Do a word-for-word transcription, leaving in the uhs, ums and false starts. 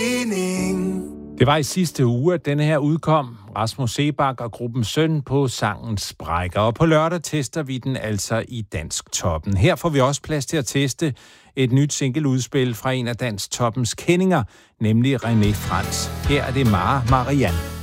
Det var i sidste uge, at denne her udkom. Rasmus Seebach og gruppen Søn på sangen Sprækker. Og på lørdag tester vi den altså i Dansk Toppen. Her får vi også plads til at teste et nyt singleudspil fra en af Dansk Toppens kendinger, nemlig René Frans. Her er det Mara Marianne.